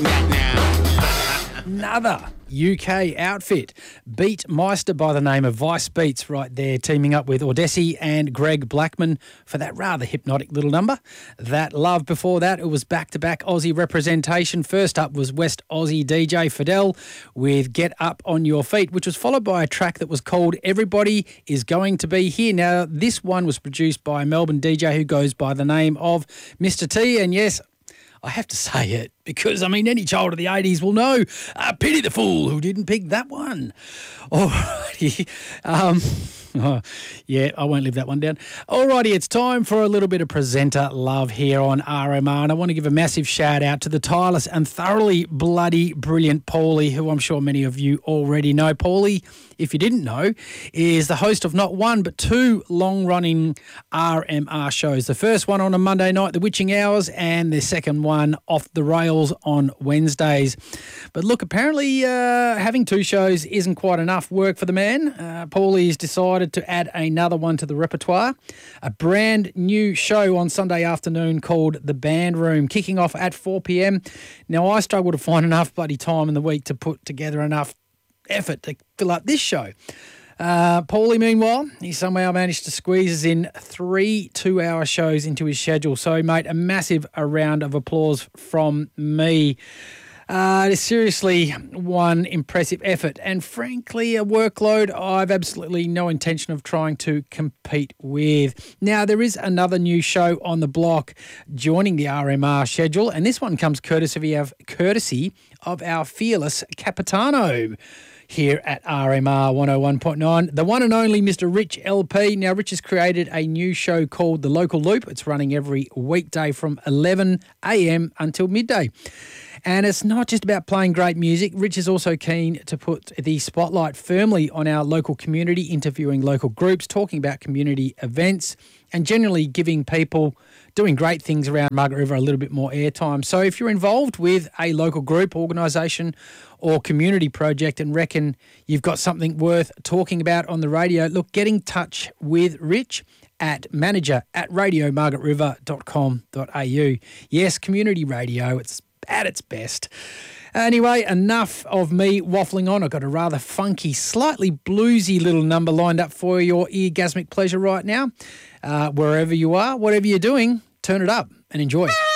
Another UK outfit, Beat Meister by the name of Vice Beats, right there, teaming up with Odessi and Greg Blackman for that rather hypnotic little number. That Love. Before that, it was back-to-back Aussie representation. First up was West Aussie DJ Fidel with Get Up On Your Feet, which was followed by a track that was called Everybody Is Going To Be Here. Now, this one was produced by a Melbourne DJ who goes by the name of Mr. T, and yes, I have to say it because, I mean, any child of the 80s will know. Pity the fool who didn't pick that one. All righty. Yeah, I won't leave that one down. All righty, it's time for a little bit of presenter love here on RMR, and I want to give a massive shout out to the tireless and thoroughly bloody brilliant Paulie, who I'm sure many of you already know. Paulie, if you didn't know, is the host of not one but two long-running RMR shows. The first one on a Monday night, The Witching Hours, and the second one, Off the Rails, on Wednesdays. But look, apparently having two shows isn't quite enough work for the man. Paulie's decided to add another one to the repertoire, a brand new show on Sunday afternoon called The Band Room, kicking off at 4 p.m. Now, I struggle to find enough bloody time in the week to put together enough effort to fill up this show. Paulie, meanwhile, he somehow managed to squeeze in 3 two-hour shows into his schedule. So, mate, a massive round of applause from me. It's seriously one impressive effort and, frankly, a workload I've absolutely no intention of trying to compete with. Now, there is another new show on the block joining the RMR schedule, and this one comes courtesy of our fearless Capitano here at RMR 101.9, the one and only Mr. Rich LP. Now, Rich has created a new show called The Local Loop. It's running every weekday from 11 a.m. until midday. And it's not just about playing great music. Rich is also keen to put the spotlight firmly on our local community, interviewing local groups, talking about community events, and generally giving people doing great things around Margaret River a little bit more airtime. So if you're involved with a local group, organisation or community project and reckon you've got something worth talking about on the radio, look, get in touch with Rich at manager@radiomargaretriver.com.au. Yes, community radio, it's at its best. Anyway, enough of me waffling on. I've got a rather funky, slightly bluesy little number lined up for your eargasmic pleasure right now. Wherever you are, whatever you're doing, turn it up and enjoy.